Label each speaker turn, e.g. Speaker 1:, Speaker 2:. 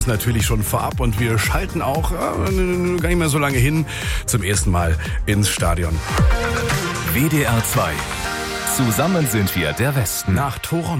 Speaker 1: Natürlich schon vorab und wir schalten auch gar nicht mehr so lange hin zum ersten Mal ins Stadion.
Speaker 2: WDR 2. Zusammen sind wir der Westen.
Speaker 1: Nach Toronto.